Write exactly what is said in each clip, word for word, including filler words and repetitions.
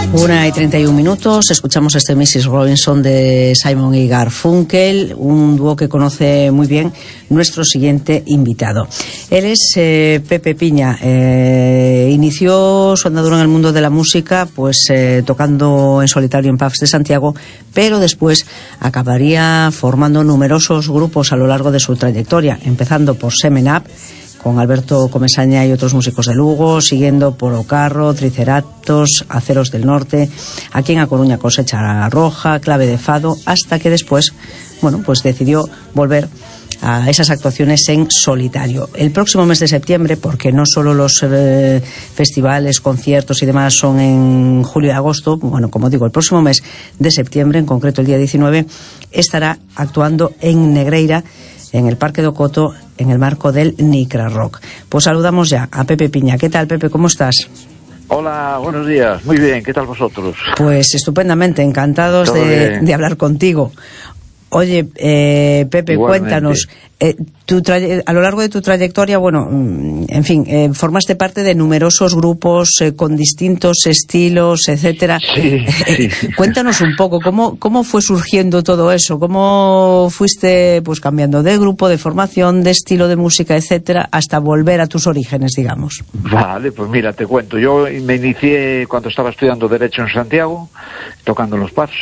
Una y treinta y un minutos, escuchamos este missus Robinson de Simon y Garfunkel, un dúo que conoce muy bien nuestro siguiente invitado. Él es eh, Pepe Piña, eh, inició su andadura en el mundo de la música pues eh, tocando en solitario en pubs de Santiago, pero después acabaría formando numerosos grupos a lo largo de su trayectoria, empezando por Semen Up, con Alberto Comesaña y otros músicos de Lugo, siguiendo por O Carro, Triceratops, Aceros del Norte, aquí en A Coruña Cosecha Roja, Clave de Fado, hasta que después, bueno, pues decidió volver a esas actuaciones en solitario. El próximo mes de septiembre, porque no solo los eh, festivales, conciertos y demás son en julio y agosto, bueno, como digo, el próximo mes de septiembre, en concreto el día diecinueve, estará actuando en Negreira, en el Parque do Coto, en el marco del Nicra Rock. Pues saludamos ya a Pepe Piña. ¿Qué tal, Pepe? ¿Cómo estás? Hola, buenos días. Muy bien, ¿qué tal vosotros? Pues estupendamente, encantados de, de hablar contigo. Oye, eh, Pepe, igualmente, cuéntanos, eh, tu a lo largo de tu trayectoria, bueno, en fin, eh, formaste parte de numerosos grupos eh, con distintos estilos, etcétera. Sí, sí. Eh, cuéntanos un poco, ¿cómo, cómo fue surgiendo todo eso? ¿Cómo fuiste pues cambiando de grupo, de formación, de estilo de música, etcétera, hasta volver a tus orígenes, digamos? Vale, pues mira, te cuento. Yo me inicié cuando estaba estudiando Derecho en Santiago, tocando en los pubs.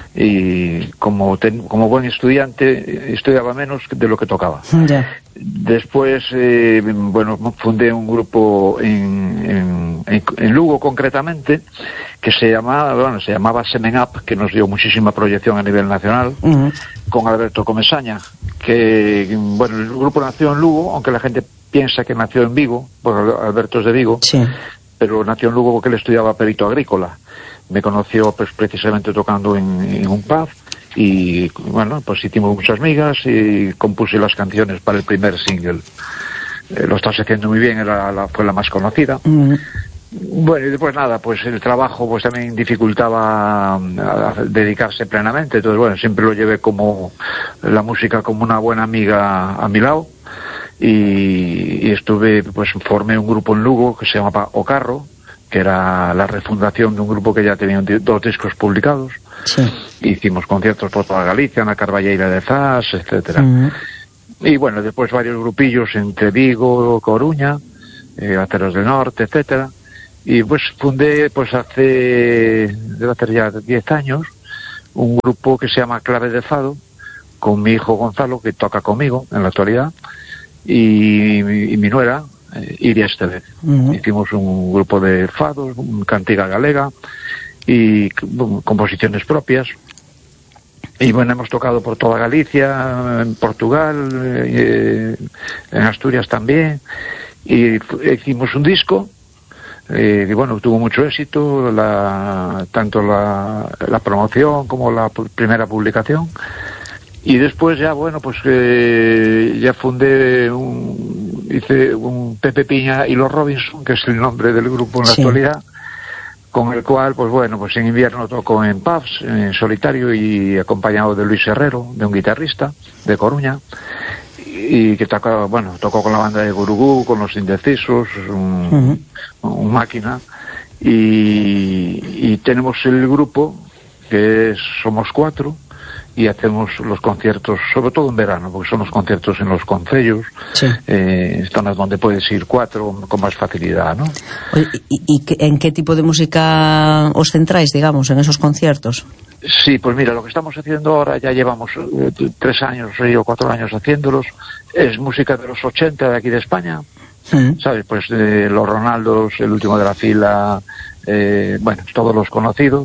Y como ten, como buen estudiante estudiaba menos de lo que tocaba. Ya. Después, eh, bueno, fundé un grupo en, en, en Lugo concretamente que se llamaba, bueno, se llamaba Semen Up, que nos dio muchísima proyección a nivel nacional, uh-huh. con Alberto Comesaña, que, bueno, el grupo nació en Lugo, aunque la gente piensa que nació en Vigo, porque Alberto es de Vigo, sí. pero nació en Lugo porque él estudiaba perito agrícola. Me conoció pues precisamente tocando en, en un pub y bueno, pues hicimos muchas migas y compuse las canciones para el primer single. Eh, lo estás haciendo muy bien, era la, fue la más conocida. Mm. Bueno, y después nada, pues el trabajo pues también dificultaba a dedicarse plenamente, entonces bueno, siempre lo llevé como la música como una buena amiga a mi lado y, y estuve, pues formé un grupo en Lugo que se llamaba O Carro, que era la refundación de un grupo que ya tenía dos discos publicados. Sí. Hicimos conciertos por toda Galicia, en la Carballeira de Zas, etcétera. Uh-huh. Y bueno, después varios grupillos entre Vigo, Coruña, eh, Aceros del Norte, etcétera. Y pues fundé, pues hace, debe hacer ya diez años, un grupo que se llama Clave de Fado, con mi hijo Gonzalo, que toca conmigo en la actualidad, y, y mi nuera, Eh, Iria Estevez. Uh-huh. Hicimos un grupo de fados, cantiga galega y bueno, composiciones propias. Y bueno, hemos tocado por toda Galicia, en Portugal, eh, en Asturias también. Y hicimos un disco eh, y bueno, tuvo mucho éxito, la, tanto la, la promoción como la pu- primera publicación. Y después ya, bueno, pues eh, ya fundé un, hice un Pepe Piña y los Robinson, que es el nombre del grupo en la sí. actualidad, con el cual, pues bueno, pues en invierno toco en pubs, en solitario y acompañado de Luis Herrero, de un guitarrista de Coruña, y que toca, bueno, tocó con la banda de Gurugú, con los Indecisos, un, uh-huh. un máquina, y, y tenemos el grupo, que es, somos cuatro, y hacemos los conciertos, sobre todo en verano, porque son los conciertos en los concellos, sí. eh, zonas donde puedes ir cuatro con más facilidad, ¿no? Oye, ¿y, y qué, en qué tipo de música os centráis, digamos, en esos conciertos? Sí, pues mira, lo que estamos haciendo ahora, ya llevamos eh, tres años o cuatro años haciéndolos, es música de los ochenta de aquí de España, ¿Mm? ¿sabes? Pues eh, los Ronaldos, el último de la fila, eh, bueno, todos los conocidos.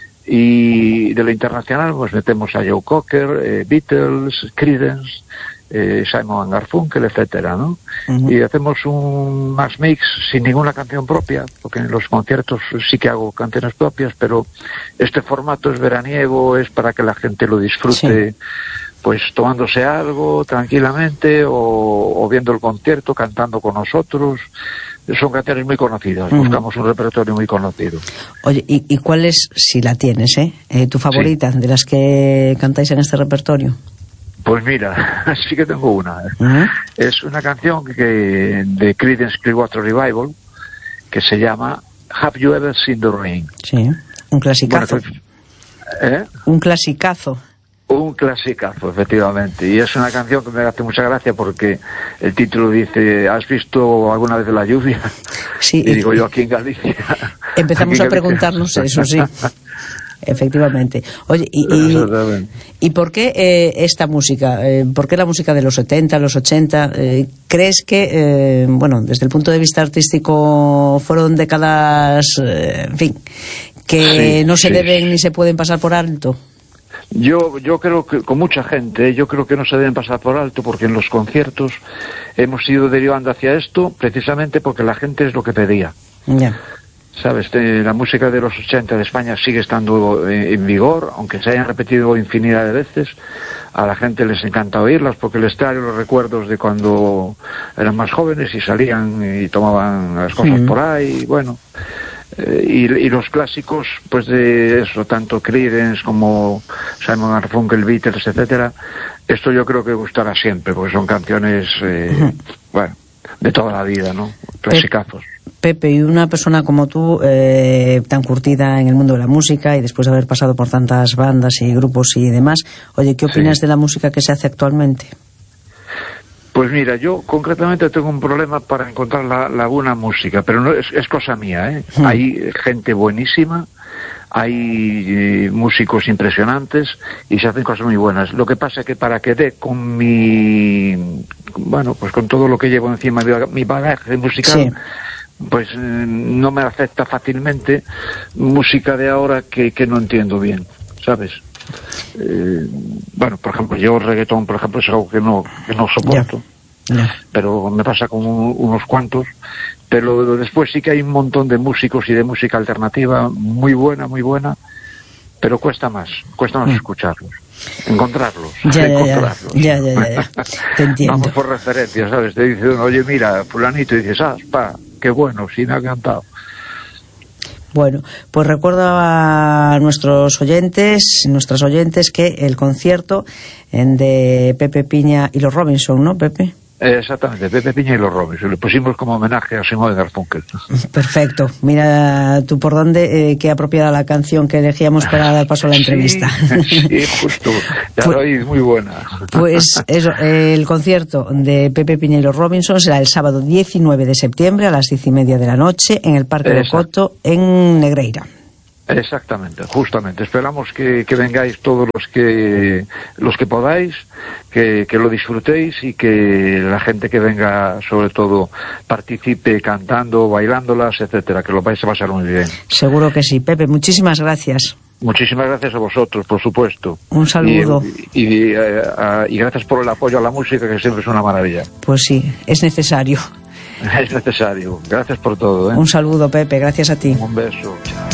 Y de lo internacional pues metemos a Joe Cocker, eh, Beatles, Creedence, eh, Simon and Garfunkel, etcétera, ¿no? Uh-huh. Y hacemos un mass mix sin ninguna canción propia, porque en los conciertos sí que hago canciones propias, pero este formato es veraniego, es para que la gente lo disfrute, sí. pues tomándose algo tranquilamente o, o viendo el concierto, cantando con nosotros. Son canciones muy conocidas, uh-huh. buscamos un repertorio muy conocido. Oye, ¿y, y cuál es, si la tienes, eh, eh tu favorita sí. de las que cantáis en este repertorio? Pues mira, sí que tengo una. Uh-huh. Es una canción que de Creedence Clearwater Revival que se llama Have You Ever Seen the Rain? Sí. Un clasicazo. Bueno, ¿eh? Un clasicazo. Un clasicazo, efectivamente. Y es una canción que me hace mucha gracia porque el título dice, ¿has visto alguna vez la lluvia? Sí. Y digo yo, aquí en Galicia. Empezamos aquí en a preguntarnos Galicia. eso, sí. Efectivamente. Oye, ¿y, y, ¿y por qué eh, esta música? Eh, ¿Por qué la música de los setenta, los ochenta? Eh, ¿Crees que, eh, bueno, desde el punto de vista artístico fueron décadas, eh, en fin, que sí, no se sí. deben ni se pueden pasar por alto? Yo, yo creo que con mucha gente, yo creo que no se deben pasar por alto porque en los conciertos hemos ido derivando hacia esto precisamente porque la gente es lo que pedía. Ya. Yeah. ¿Sabes? La música de los ochenta de España sigue estando en vigor, aunque se hayan repetido infinidad de veces. A la gente les encanta oírlas porque les trae los recuerdos de cuando eran más jóvenes y salían y tomaban las cosas mm. por ahí, bueno. Eh, y, y los clásicos, pues de eso, tanto Creedence como Simon and Garfunkel, Beatles, etcétera. Esto yo creo que gustará siempre porque son canciones, eh, uh-huh. bueno, de toda la vida, ¿no? Clasicazos. Pepe, y una persona como tú, eh, tan curtida en el mundo de la música y después de haber pasado por tantas bandas y grupos y demás, oye, ¿qué opinas sí. de la música que se hace actualmente? Pues mira, yo concretamente tengo un problema para encontrar la, la buena música, pero no es, es cosa mía, ¿eh? Hmm. Hay gente buenísima, hay eh, músicos impresionantes y se hacen cosas muy buenas. Lo que pasa es que para que dé con mi, bueno, pues con todo lo que llevo encima, mi bagaje musical, sí. pues eh, no me afecta fácilmente música de ahora que, que no entiendo bien, ¿sabes? Eh, bueno, por ejemplo, yo reggaetón, por ejemplo, es algo que no, que no soporto, yeah. Yeah. pero me pasa con un, unos cuantos, pero después sí que hay un montón de músicos y de música alternativa muy buena, muy buena, pero cuesta más, cuesta más mm. escucharlos, encontrarlos, ya, encontrarlos. Ya, ya, ya, ya. Te entiendo. Vamos por referencia, ¿sabes? Te dice uno, oye, mira, fulanito, y dices, ah, pa, qué bueno, sí me ha cantado. Bueno, pues recuerdo a nuestros oyentes, nuestras oyentes, que el concierto de Pepe Piña y los Robinson, ¿no, Pepe? Exactamente, Pepe Piña y los Robinson. Le pusimos como homenaje a Simon y Garfunkel. Perfecto. Mira tú por dónde, eh, qué apropiada la canción que elegíamos para dar paso a la entrevista. Sí, sí, justo. Ya pues, es muy buena. Pues eso, eh, el concierto de Pepe Piña y los Robinson será el sábado diecinueve de septiembre a las diez y media de la noche en el Parque de Coto, en Negreira. Exactamente, justamente. Esperamos que, que vengáis todos los que los que podáis, que, que lo disfrutéis y que la gente que venga, sobre todo, participe cantando, bailándolas, etcétera, que lo vais a pasar muy bien. Seguro que sí. Pepe, muchísimas gracias. Muchísimas gracias a vosotros, por supuesto. Un saludo. Y, y, y, uh, y gracias por el apoyo a la música, que siempre es una maravilla. Pues sí, es necesario. Es necesario. Gracias por todo, ¿eh? Un saludo, Pepe. Gracias a ti. Un beso. Chao.